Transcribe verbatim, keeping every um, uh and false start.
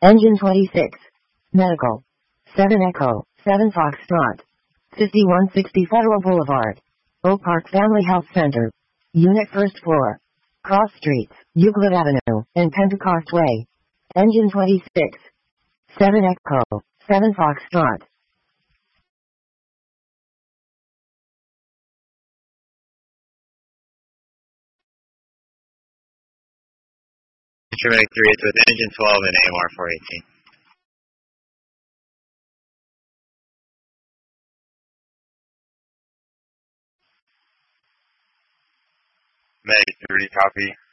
Engine twenty-six. Medical. seven Echo, seven Foxtrot. fifty-one sixty Federal Boulevard. Oak Park Family Health Center. Unit first floor. Cross Streets, Euclid Avenue, and Pentecost Way. Engine twenty-six. seven Echo, seven Foxtrot. Traumatic three eights with engine twelve and A M R four eighteen. Meg three, copy.